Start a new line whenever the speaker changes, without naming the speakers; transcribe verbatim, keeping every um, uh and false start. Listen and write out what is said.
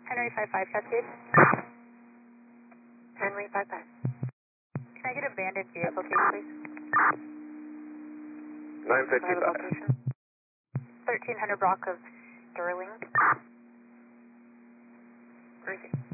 Henry five five, Cascade.
Henry five five.
Can I get a banded vehicle case, please?
nine fifty-five.
thirteen hundred block of Sterling.
Okay.